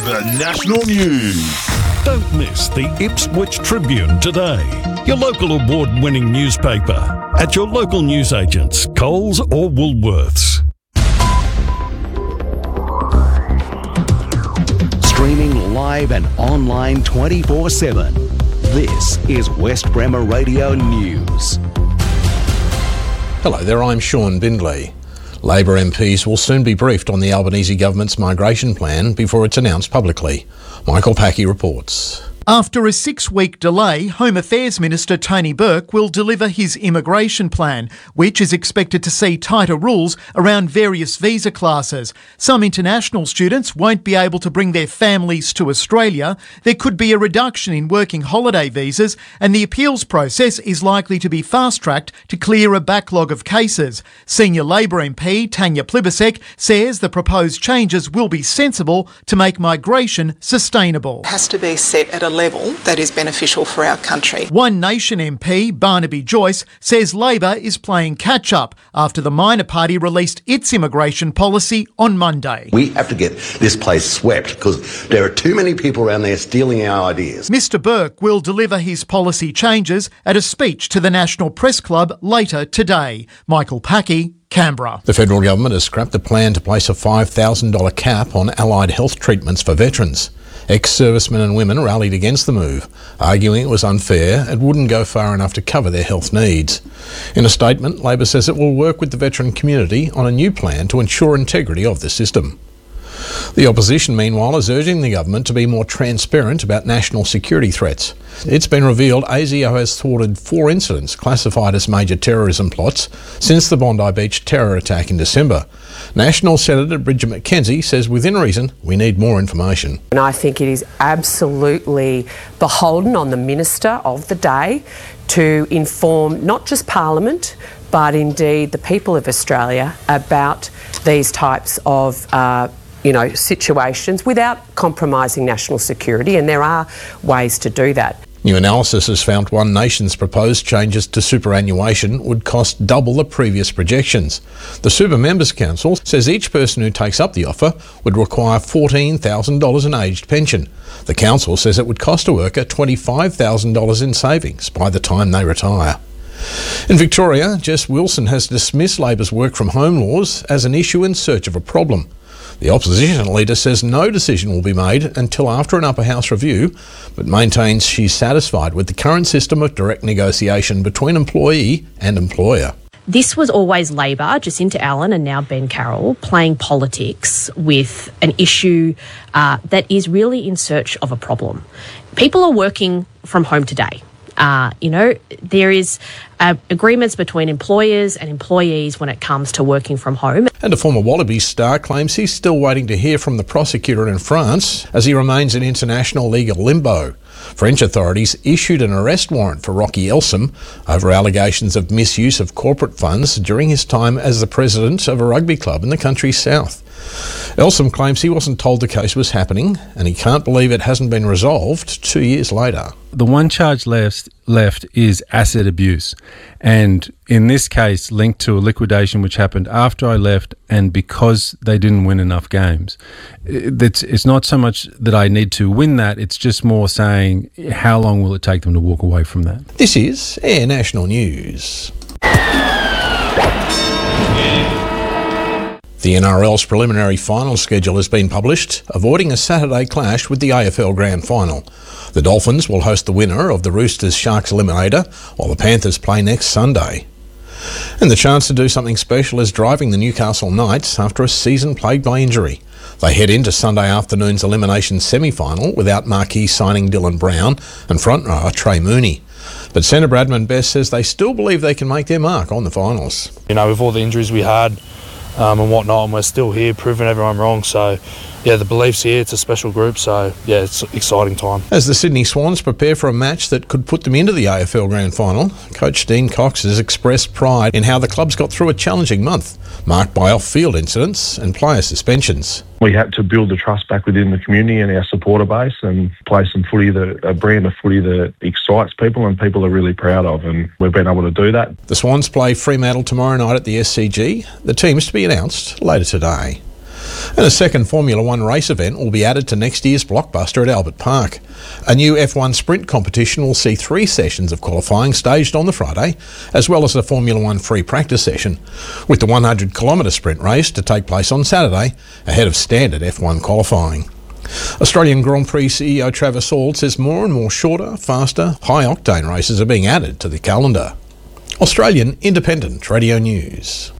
The National News. Don't miss the Ipswich Tribune today, your local award-winning newspaper, at your local newsagents, Coles or Woolworths. Streaming live and online 24/7. This is West Bremer Radio News. Hello there, I'm Sean Bindley. Labor MPs will soon be briefed on the Albanese government's migration plan before it's announced publicly. Michael Packey reports. After a 6-week delay, Home Affairs Minister Tony Burke will deliver his immigration plan, which is expected to see tighter rules around various visa classes. Some international students won't be able to bring their families to Australia. There could be a reduction in working holiday visas, and the appeals process is likely to be fast-tracked to clear a backlog of cases. Senior Labor MP Tanya Plibersek says the proposed changes will be sensible to make migration sustainable. It has to be set at a level that is beneficial for our country. One Nation MP Barnaby Joyce says Labor is playing catch-up after the minor party released its immigration policy on Monday. We have to get this place swept because there are too many people around there stealing our ideas. Mr Burke will deliver his policy changes at a speech to the National Press Club later today. Michael Packey, Canberra. The federal government has scrapped the plan to place a $5,000 cap on allied health treatments for veterans. Ex-servicemen and women rallied against the move, arguing it was unfair and wouldn't go far enough to cover their health needs. In a statement, Labor says it will work with the veteran community on a new plan to ensure integrity of the system. The opposition, meanwhile, is urging the government to be more transparent about national security threats. It's been revealed ASIO has thwarted 4 incidents classified as major terrorism plots since the Bondi Beach terror attack in December. National Senator Bridget McKenzie says within reason we need more information. And I think it is absolutely beholden on the Minister of the day to inform not just Parliament but indeed the people of Australia about these types of situations without compromising national security, and there are ways to do that. New analysis has found One Nation's proposed changes to superannuation would cost double the previous projections. The Super Members Council says each person who takes up the offer would require $14,000 in aged pension. The council says it would cost a worker $25,000 in savings by the time they retire. In Victoria, Jess Wilson has dismissed Labor's work from home laws as an issue in search of a problem. The opposition leader says no decision will be made until after an upper house review, but maintains she's satisfied with the current system of direct negotiation between employee and employer. This was always Labor, Jacinta Allen and now Ben Carroll, playing politics with an issue that is really in search of a problem. People are working from home today. There is agreements between employers and employees when it comes to working from home. And a former Wallabies star claims he's still waiting to hear from the prosecutor in France as he remains in international legal limbo. French authorities issued an arrest warrant for Rocky Elsom over allegations of misuse of corporate funds during his time as the president of a rugby club in the country's south. Elsom claims he wasn't told the case was happening and he can't believe it hasn't been resolved 2 years later. The one charge left is asset abuse, and in this case linked to a liquidation which happened after I left and because they didn't win enough games. It's not so much that I need to win that, it's just more saying how long will it take them to walk away from that. This is Air National News. The NRL's preliminary final schedule has been published, avoiding a Saturday clash with the AFL Grand Final. The Dolphins will host the winner of the Roosters-Sharks Eliminator, while the Panthers play next Sunday. And the chance to do something special is driving the Newcastle Knights after a season plagued by injury. They head into Sunday afternoon's elimination semi-final without marquee signing Dylan Brown and front rower Trey Mooney. But Centre Bradman Best says they still believe they can make their mark on the finals. With all the injuries we had, and whatnot, and we're still here proving everyone wrong. So, the belief's here. It's a special group, so, it's an exciting time. As the Sydney Swans prepare for a match that could put them into the AFL Grand Final, Coach Dean Cox has expressed pride in how the club's got through a challenging month, marked by off-field incidents and player suspensions. We had to build the trust back within the community and our supporter base and play some footy, a brand of footy that excites people and people are really proud of, and we've been able to do that. The Swans play Fremantle tomorrow night at the SCG. The team's to be announced later today. And a second Formula One race event will be added to next year's blockbuster at Albert Park. A new F1 sprint competition will see 3 sessions of qualifying staged on the Friday, as well as a Formula One free practice session, with the 100-kilometre sprint race to take place on Saturday, ahead of standard F1 qualifying. Australian Grand Prix CEO Travis Auld says more and more shorter, faster, high-octane races are being added to the calendar. Australian Independent Radio News.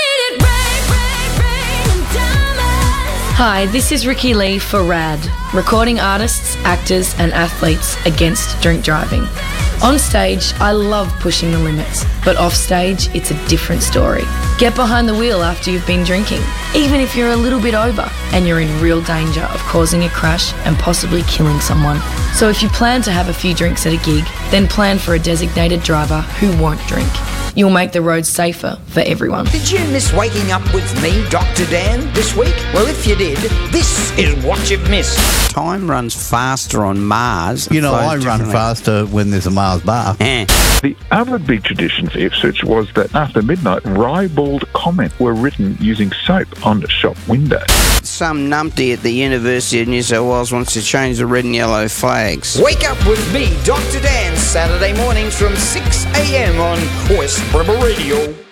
Hi, this is Ricky Lee for RAD, recording artists, actors and athletes against drink driving. On stage, I love pushing the limits, but off stage, it's a different story. Get behind the wheel after you've been drinking, even if you're a little bit over and you're in real danger of causing a crash and possibly killing someone. So if you plan to have a few drinks at a gig, then plan for a designated driver who won't drink. You'll make the roads safer for everyone. Did you miss waking up with me, Dr. Dan, this week? Well, if you did, this is what you've missed. Time runs faster on Mars. You know, I run faster when there's a Mars bar. The other big tradition for Ipswich was that after midnight, ribald comments were written using soap on shop windows. Some numpty at the University of New South Wales wants to change the red and yellow flags. Wake up with me, Dr. Dan, Saturday mornings from 6 a.m. on West Bremer Radio.